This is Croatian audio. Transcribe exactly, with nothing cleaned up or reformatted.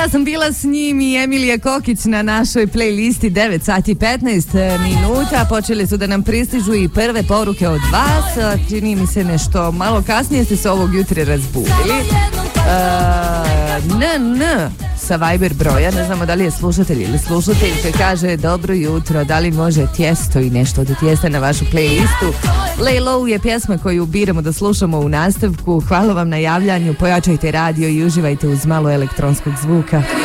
Ja sam bila s njim i Emilija Kokić na našoj playlisti devet sati petnaest minuta. Počeli su da nam pristižu i prve poruke od vas. Čini mi se nešto malo kasnije ste se ovog jutra razbudili. Uh, N N sa Viber broja, ne znamo da li je slušatelj ili slušateljka, kaže dobro jutro, da li može tijesto i nešto od tijesta na vašu playlistu. Lay Low je pjesma koju biramo da slušamo u nastavku. Hvala vam na javljanju, pojačajte radio i uživajte uz malo elektronskog zvuka.